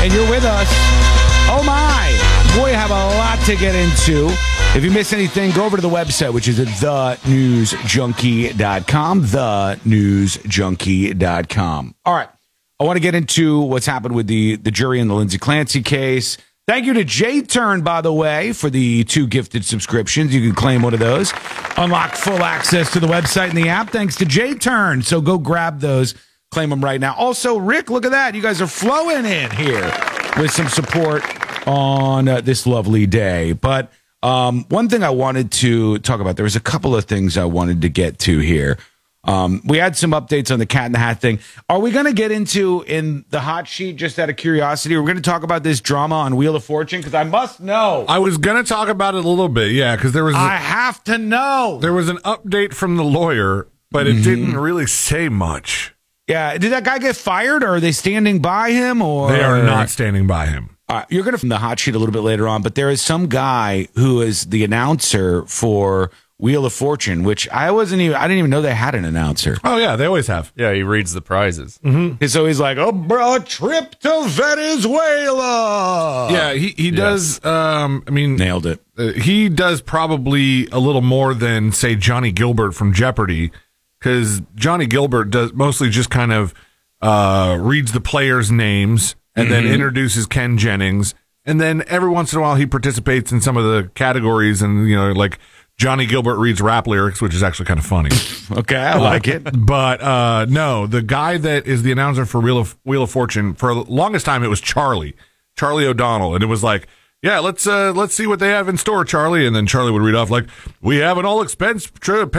and you're with us. Oh, my. Boy, have a lot to get into. If you miss anything, go over to the website, which is at thenewsjunkie.com, thenewsjunkie.com. All right. I want to get into what's happened with the jury in the Lindsay Clancy case. Thank you to J-Turn, by the way, for the 2 gifted subscriptions. You can claim one of those. Unlock full access to the website and the app thanks to J-Turn. So go grab those. Claim them right now. Also, Rick, look at that. You guys are flowing in here with some support on this lovely day. But one thing I wanted to talk about, there was a couple of things I wanted to get to here. We had some updates on the Cat in the Hat thing. Are we going to get into in the hot sheet, just out of curiosity? We're going to talk about this drama on Wheel of Fortune because I must know. I was going to talk about it a little bit, yeah, because I have to know. There was an update from the lawyer, but it didn't really say much. Yeah, did that guy get fired, or are they standing by him? Or they are not standing by him. You're going to from the hot sheet a little bit later on, but there is some guy who is the announcer for Wheel of Fortune, which I didn't even know they had an announcer. Oh yeah, they always have. Yeah, he reads the prizes. Mm-hmm. So he's like, a trip to Venezuela. Yeah, he does. Nailed it. He does probably a little more than say Johnny Gilbert from Jeopardy, because Johnny Gilbert does mostly just kind of reads the players' names and then introduces Ken Jennings, and then every once in a while he participates in some of the categories, and like Johnny Gilbert reads rap lyrics, which is actually kind of funny. Okay, I like it. But no, the guy that is the announcer for Wheel of Fortune, for the longest time it was Charlie O'Donnell, and it was like, yeah, let's see what they have in store, Charlie, and then Charlie would read off like, we have an all expense trip